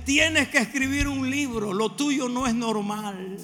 tienes que escribir un libro, lo tuyo no es normal.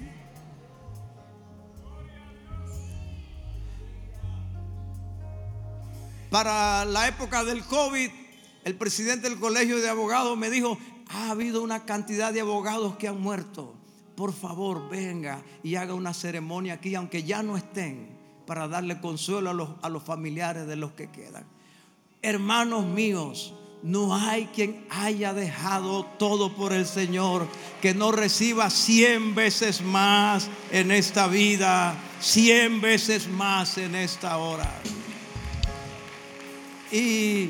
Para la época del COVID, el presidente del colegio de abogados me dijo: ha habido una cantidad de abogados que han muerto. Por favor, venga y haga una ceremonia aquí, aunque ya no estén, para darle consuelo a los familiares de los que quedan. Hermanos míos, no hay quien haya dejado todo por el Señor que no reciba 100 veces más en esta vida, 100 veces más en esta hora. Y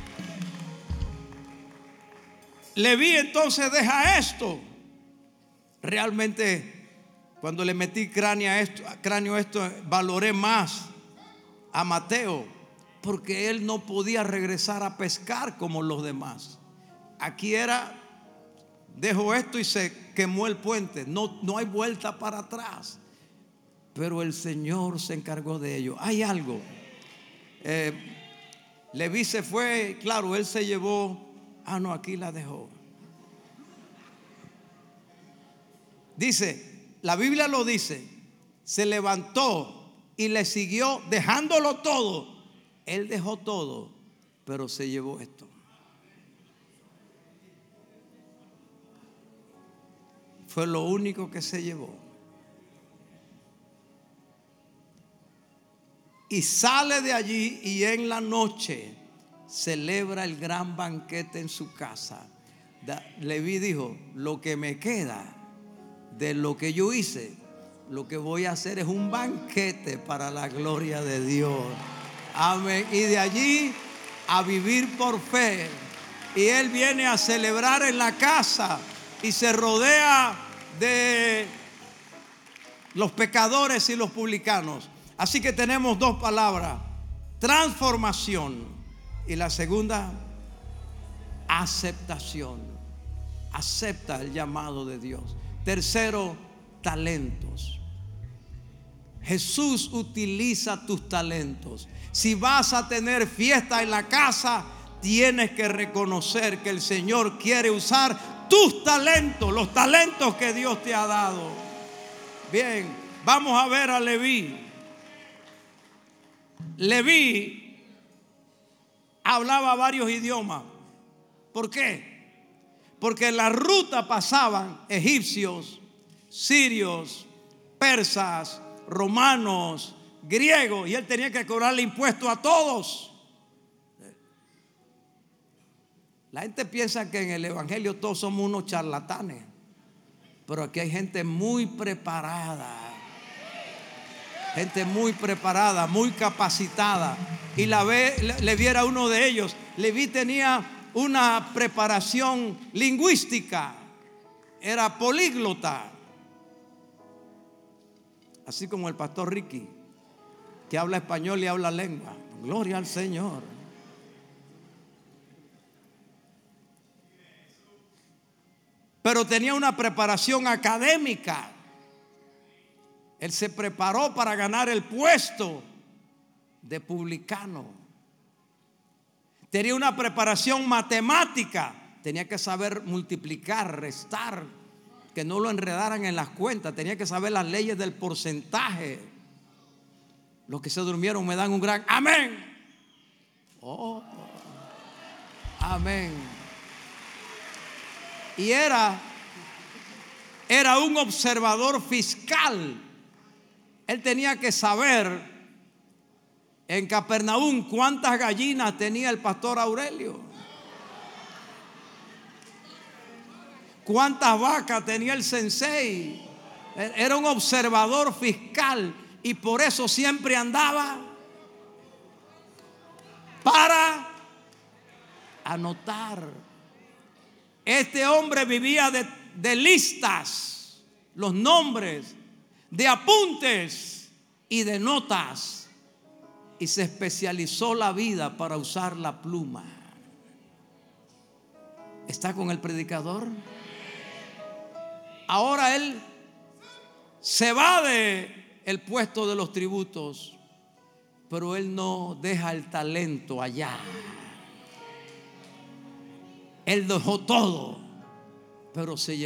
Leví entonces deja esto. Realmente, cuando le metí cráneo a esto, valoré más a Mateo, porque él no podía regresar a pescar como los demás. Aquí era: dejo esto y se quemó el puente. No hay vuelta para atrás. Pero el Señor se encargó de ello. Hay algo. Leví se fue, claro, él se llevó. No, aquí la dejó. Dice, la Biblia lo dice: se levantó y le siguió dejándolo todo. Él dejó todo, pero se llevó esto. Fue lo único que se llevó. Y sale de allí, y en la noche celebra el gran banquete en su casa. Leví dijo: lo que me queda de lo que yo hice, lo que voy a hacer es un banquete para la gloria de Dios. Amén. Y de allí a vivir por fe. Y él viene a celebrar en la casa y se rodea de los pecadores y los publicanos. Así que tenemos dos palabras: transformación, y la segunda, aceptación. Acepta el llamado de Dios. Tercero, talentos. Jesús utiliza tus talentos. Si vas a tener fiesta en la casa, tienes que reconocer que el Señor quiere usar tus talentos, los talentos que Dios te ha dado. Bien, vamos a ver a Leví. Leví hablaba varios idiomas. ¿Por qué? Porque en la ruta pasaban egipcios, sirios, persas, romanos, griegos, y él tenía que cobrarle impuestos a todos. La gente piensa que en el evangelio todos somos unos charlatanes, pero aquí hay gente muy preparada. Gente muy preparada, muy capacitada. Y le viera uno de ellos. Leví tenía una preparación lingüística, era políglota, así como el pastor Ricky, que habla español y habla lengua. Gloria al Señor. Pero tenía una preparación académica. Él se preparó para ganar el puesto de publicano. Tenía una preparación matemática. Tenía que saber multiplicar, restar, que no lo enredaran en las cuentas. Tenía que saber las leyes del porcentaje. Los que se durmieron me dan un gran amén. Oh, amén. Y era un observador fiscal. Él tenía que saber en Capernaum cuántas gallinas tenía el pastor Aurelio, cuántas vacas tenía el sensei. Era un observador fiscal, y por eso siempre andaba para anotar. Este hombre vivía de listas, los nombres, de apuntes y de notas. Y se especializó la vida para usar la pluma. ¿Está con el predicador? Ahora él se va del puesto de los tributos, pero él no deja el talento allá. Él dejó todo pero se